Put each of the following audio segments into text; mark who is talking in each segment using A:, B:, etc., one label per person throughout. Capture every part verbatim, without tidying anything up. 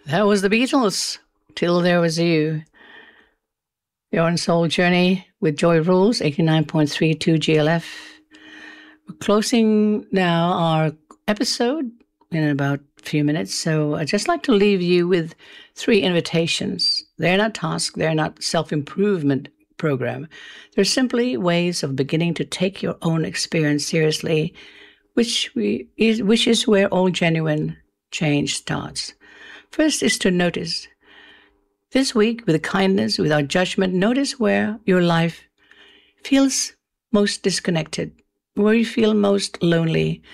A: That was the Beatles. Till There Was You. You're on Soul Journey with Joy Rules, eighty-nine point three two G L F. We're closing now our episode in about a few minutes, so I'd just like to leave you with three invitations. They're not tasks, they're not self-improvement program. They're simply ways of beginning to take your own experience seriously, which we is which is where all genuine change starts. First is to notice. This week, with kindness, without judgment, notice where your life feels most disconnected, where you feel most lonely.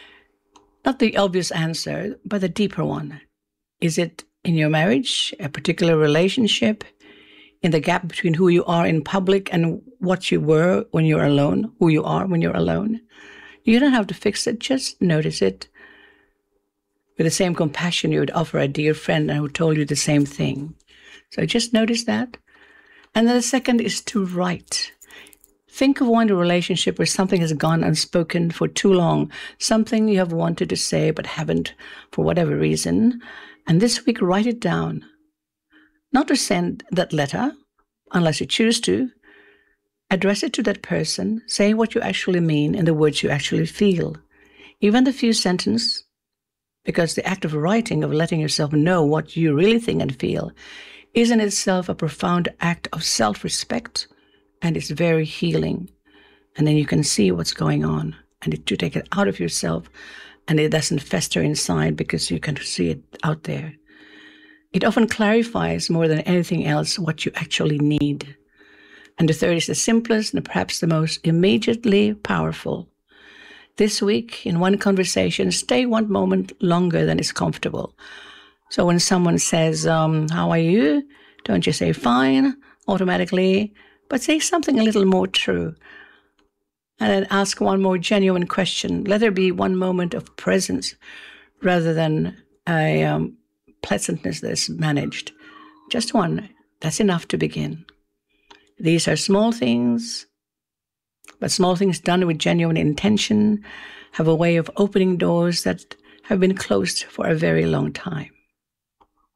A: Not the obvious answer, but the deeper one. Is it in your marriage, a particular relationship, in the gap between who you are in public and what you were when you're alone, who you are when you're alone? You don't have to fix it, just notice it. With the same compassion you would offer a dear friend who told you the same thing. So just notice that. And then the second is to write. Think of one relationship where something has gone unspoken for too long, something you have wanted to say but haven't for whatever reason. And this week, write it down. Not to send that letter, unless you choose to. Address it to that person. Say what you actually mean and the words you actually feel. Even the few sentences, because the act of writing, of letting yourself know what you really think and feel, is in itself a profound act of self-respect, and it's very healing. And then you can see what's going on, and it, you take it out of yourself, and it doesn't fester inside because you can see it out there. It often clarifies more than anything else what you actually need. And the third is the simplest and perhaps the most immediately powerful. This week, in one conversation, stay one moment longer than is comfortable. So when someone says, um, how are you? Don't you say fine automatically, but say something a little more true. And then ask one more genuine question. Let there be one moment of presence rather than a um, pleasantness that's managed. Just one. That's enough to begin. These are small things, but small things done with genuine intention have a way of opening doors that have been closed for a very long time.